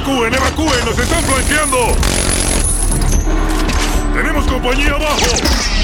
¡Evacúen, evacúen! ¡Nos están flanqueando! ¡Tenemos compañía abajo!